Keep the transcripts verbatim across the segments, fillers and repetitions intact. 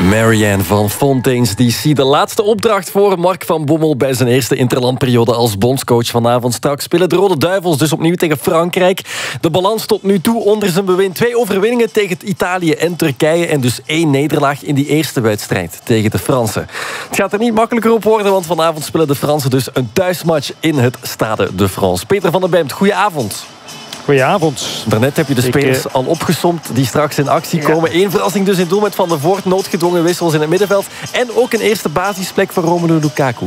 Marianne van Fontayns die ziet de laatste opdracht voor Mark van Bommel bij zijn eerste interlandperiode als bondscoach. Vanavond straks spelen de Rode Duivels dus opnieuw tegen Frankrijk. De balans tot nu toe onder zijn bewind. Twee overwinningen tegen Italië en Turkije en dus één nederlaag in die eerste wedstrijd tegen de Fransen. Het gaat er niet makkelijker op worden, want vanavond spelen de Fransen dus een thuismatch in het Stade de France. Peter van den Beemt, goedenavond. Goedenavond. Daarnet heb je de spelers Ik, al opgesomd die straks in actie komen. Eén verrassing dus in doel met Van der Voort. Noodgedwongen wissels in het middenveld. En ook een eerste basisplek voor Romelu Lukaku.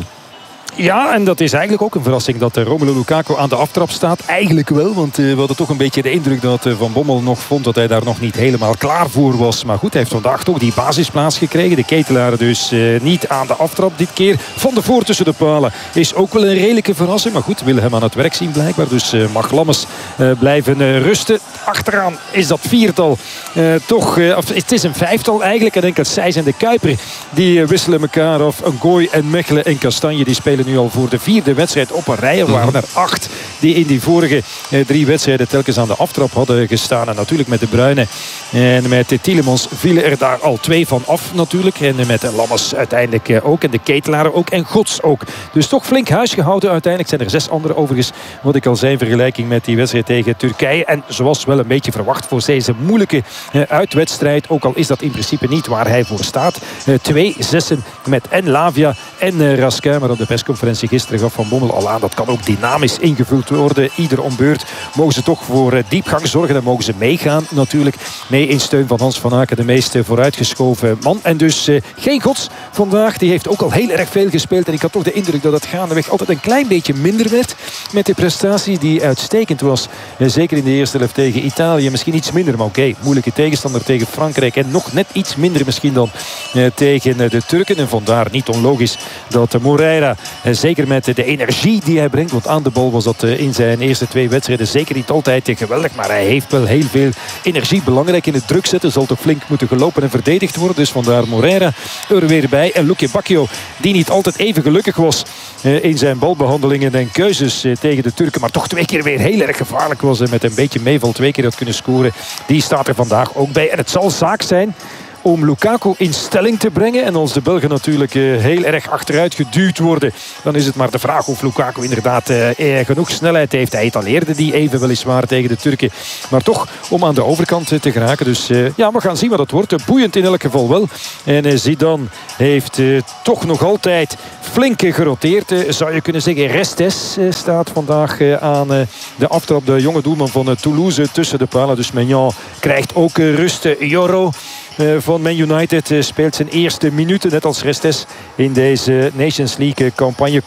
Ja, en dat is eigenlijk ook een verrassing dat Romelu Lukaku aan de aftrap staat. Eigenlijk wel, want we hadden toch een beetje de indruk dat Van Bommel nog vond dat hij daar nog niet helemaal klaar voor was. Maar goed, hij heeft vandaag toch die basisplaats gekregen. De Ketelaren dus uh, niet aan de aftrap dit keer. Van der Voort tussen de palen is ook wel een redelijke verrassing. Maar goed, willen hem aan het werk zien blijkbaar. Dus uh, mag Lammes uh, blijven uh, rusten. Achteraan is dat viertal uh, toch... Uh, het is een vijftal eigenlijk. Ik denk dat Sijs en de Kuiper die uh, wisselen elkaar af. Ngoy en Mechelen en Kastanje die spelen nu al voor de vierde wedstrijd op een rij. Er waren er acht die in die vorige eh, drie wedstrijden telkens aan de aftrap hadden gestaan. En natuurlijk met de Bruyne en met Tielemans vielen er daar al twee van af natuurlijk. En met Lammes uiteindelijk eh, ook. En de Ketelaren ook. En Gods ook. Dus toch flink huis gehouden. Uiteindelijk zijn er zes andere overigens. Wat ik al zei in vergelijking met die wedstrijd tegen Turkije. En zoals wel een beetje verwacht voor deze moeilijke eh, uitwedstrijd. Ook al is dat in principe niet waar hij voor staat. Eh, twee zessen met en Lavia en eh, Raskin. Maar op de persconferentie gisteren gaf Van Bommel al aan. Dat kan ook dynamisch ingevuld worden. Ieder om beurt mogen ze toch voor uh, diepgang zorgen. Dan mogen ze meegaan natuurlijk. Mee in steun van Hans van Aken. De meest uh, vooruitgeschoven man. En dus uh, geen Gods vandaag. Die heeft ook al heel erg veel gespeeld. En ik had toch de indruk dat het gaandeweg altijd een klein beetje minder werd. Met die prestatie die uitstekend was. Uh, zeker in de eerste helft tegen Italië. Misschien iets minder. Maar oké, okay, moeilijke tegenstander tegen Frankrijk. En nog net iets minder misschien dan uh, tegen uh, de Turken. En vandaar niet onlogisch dat uh, Moreira uh, zeker met de energie die hij brengt. Want aan de bal was dat in zijn eerste twee wedstrijden zeker niet altijd geweldig. Maar hij heeft wel heel veel energie. Belangrijk in het druk zetten. Zal toch flink moeten gelopen en verdedigd worden. Dus vandaar Moreira er weer bij. En Luque Bacchio, die niet altijd even gelukkig was in zijn balbehandelingen en keuzes tegen de Turken. Maar toch twee keer weer heel erg gevaarlijk was. En met een beetje meeval twee keer had kunnen scoren. Die staat er vandaag ook bij. En het zal zaak zijn om Lukaku in stelling te brengen. En als de Belgen natuurlijk uh, heel erg achteruit geduwd worden, dan is het maar de vraag of Lukaku inderdaad uh, genoeg snelheid heeft. Hij etaleerde die even weliswaar tegen de Turken. Maar toch om aan de overkant uh, te geraken. Dus uh, ja, we gaan zien wat het wordt. Uh, boeiend in elk geval wel. En uh, Zidane heeft uh, toch nog altijd flink geroteerd. Uh, zou je kunnen zeggen. Restes uh, staat vandaag uh, aan uh, de aftrap. De jonge doelman van uh, Toulouse tussen de palen. Dus Maignan krijgt ook uh, rust. Uh, Joro van Man United speelt zijn eerste minuten, net als Restes in deze Nations League campagne.